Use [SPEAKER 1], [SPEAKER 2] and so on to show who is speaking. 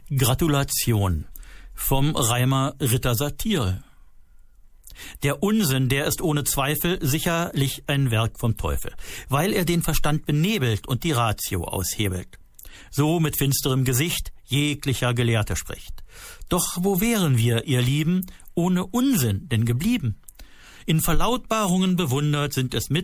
[SPEAKER 1] Gratulation vom Reimer Ritter Satire. Der Unsinn, der ist ohne Zweifel sicherlich ein Werk vom Teufel, weil er den Verstand benebelt und die Ratio aushebelt. So mit finsterem Gesicht jeglicher Gelehrte spricht. Doch wo wären wir, ihr Lieben, ohne Unsinn denn geblieben? In Verlautbarungen bewundert sind es mit